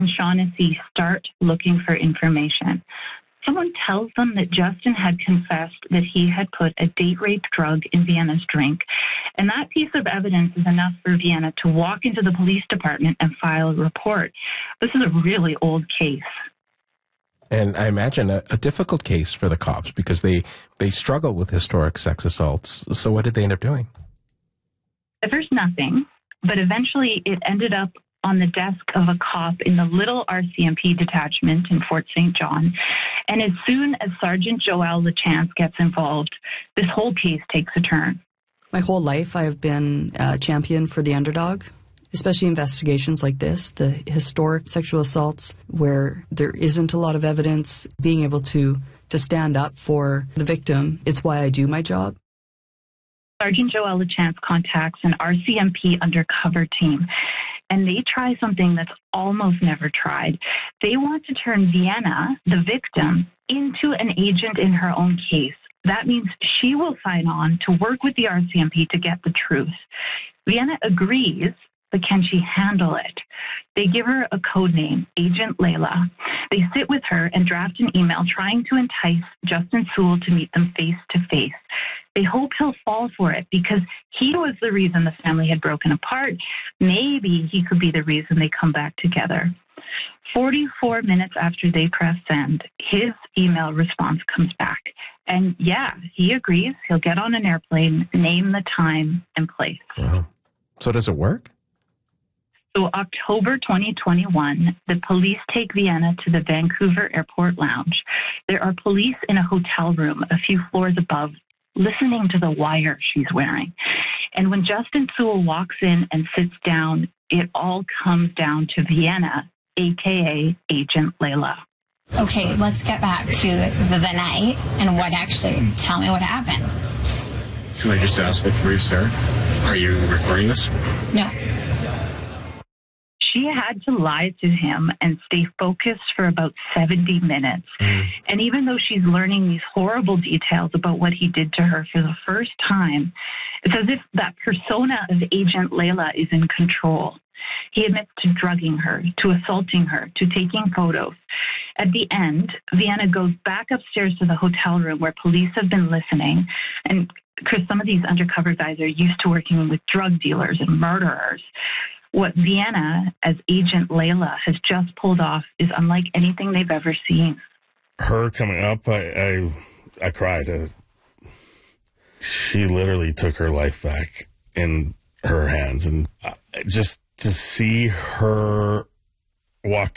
and Shaughnessy start looking for information. Someone tells them that Justin had confessed that he had put a date rape drug in Vienna's drink. And that piece of evidence is enough for Vienna to walk into the police department and file a report. This is a really old case. And I imagine a difficult case for the cops because they struggle with historic sex assaults. So what did they end up doing? At first, nothing. But eventually it ended up on the desk of a cop in the little RCMP detachment in Fort St. John. And as soon as Sergeant Joelle Lachance gets involved, this whole case takes a turn. My whole life I have been a champion for the underdog, especially investigations like this, the historic sexual assaults where there isn't a lot of evidence, being able to stand up for the victim. It's why I do my job. Sergeant Joelle Lachance contacts an RCMP undercover team, and they try something that's almost never tried. They want to turn Vienna, the victim, into an agent in her own case. That means she will sign on to work with the RCMP to get the truth. Vienna agrees, but can she handle it? They give her a code name, Agent Layla. They sit with her and draft an email trying to entice Justin Sewell to meet them face to face. They hope he'll fall for it because he was the reason the family had broken apart. Maybe he could be the reason they come back together. 44 minutes after they press send, his email response comes back. And yeah, he agrees. He'll get on an airplane, name the time and place. Wow. So does it work? So October 2021, the police take Vienna to the Vancouver Airport Lounge. There are police in a hotel room a few floors above, listening to the wire she's wearing. And when Justin Sewell walks in and sits down, it all comes down to Vienna, a.k.a. Agent Layla. Okay, let's get back to the night and tell me what happened. Can I just ask before you start? Are you recording this? No. She had to lie to him and stay focused for about 70 minutes. And even though she's learning these horrible details about what he did to her for the first time, it's as if that persona of Agent Layla is in control. He admits to drugging her, to assaulting her, to taking photos. At the end, Vienna goes back upstairs to the hotel room where police have been listening. And Chris, some of these undercover guys are used to working with drug dealers and murderers. What Vienna, as Agent Layla, has just pulled off is unlike anything they've ever seen. Her coming up, I cried. She literally took her life back in her hands. And just to see her walk